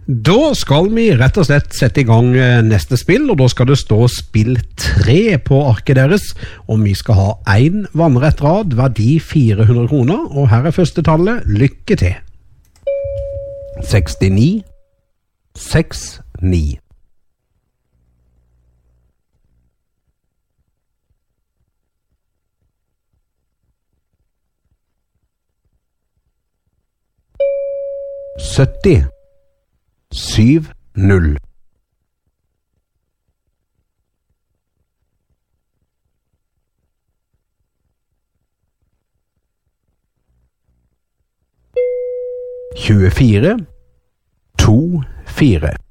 Da skal vi rett og slett sette i gang neste spill, og da skal det stå spill 3 på arket deres, og vi skal ha en vannrett rad, verdi 400 kroner, og her er første tallet, lykke til. 69, 69. Sytti, 70. Tjuefire, 24.